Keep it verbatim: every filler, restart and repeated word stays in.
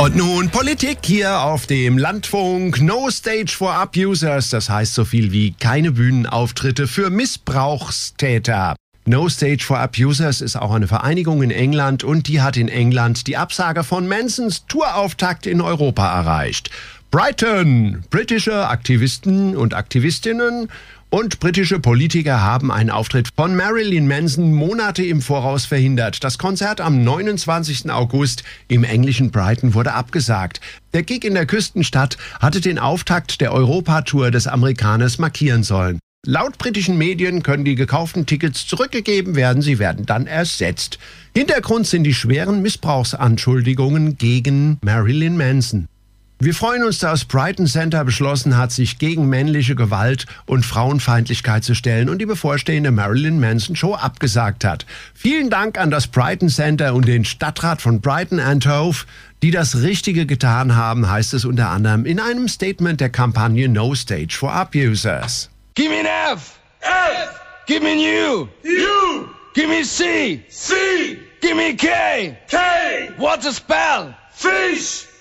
Und nun Politik hier auf dem Landfunk. No Stage for Abusers, das heißt so viel wie keine Bühnenauftritte für Missbrauchstäter. No Stage for Abusers ist auch eine Vereinigung in England und die hat in England die Absage von Mansons Tourauftakt in Europa erreicht. Brighton, britische Aktivisten und Aktivistinnen und britische Politiker haben einen Auftritt von Marilyn Manson Monate im Voraus verhindert. Das Konzert am neunundzwanzigsten August im englischen Brighton wurde abgesagt. Der Gig in der Küstenstadt hatte den Auftakt der Europatour des Amerikaners markieren sollen. Laut britischen Medien können die gekauften Tickets zurückgegeben werden, sie werden dann ersetzt. Hintergrund sind die schweren Missbrauchsanschuldigungen gegen Marilyn Manson. Wir freuen uns, dass Brighton Center beschlossen hat, sich gegen männliche Gewalt und Frauenfeindlichkeit zu stellen und die bevorstehende Marilyn Manson Show abgesagt hat. Vielen Dank an das Brighton Center und den Stadtrat von Brighton and Hove, die das Richtige getan haben, heißt es unter anderem in einem Statement der Kampagne No Stage for Abusers. Give me an F. F. Give me an U. U. Give me a C. C. Give me a K. K. What's a spell? Fish.